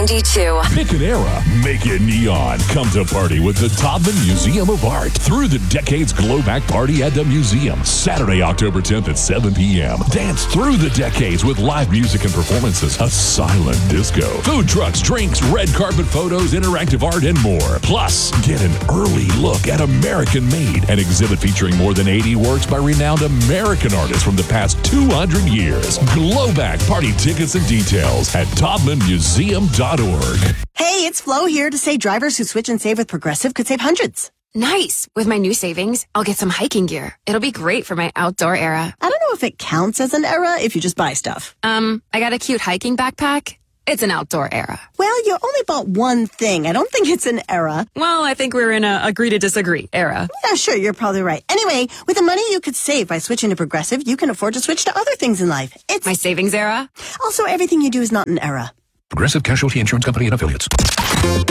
92. Pick an era, make it neon. Come to party with the Taubman Museum of Art through the Decades Glowback Party at the museum. Saturday, October 10th at 7 p.m. Dance through the decades with live music and performances, a silent disco, food trucks, drinks, red carpet photos, interactive art, and more. Plus, get an early look at American Made, an exhibit featuring more than 80 works by renowned American artists from the past 200 years. Glowback Party tickets and details at TaubmanMuseum.org. Hey, it's Flo here to say drivers who switch and save with Progressive could save hundreds. Nice. With my new savings, I'll get some hiking gear. It'll be great for my outdoor era. I don't know if it counts as an era if you just buy stuff. I got a cute hiking backpack. It's an outdoor era. Well, you only bought one thing. I don't think it's an era. Well, I think we're in a agree to disagree era. Yeah, sure, you're probably right. Anyway, with the money you could save by switching to Progressive, you can afford to switch to other things in life. It's my savings era. Also, everything you do is not an era. Progressive Casualty Insurance Company and Affiliates.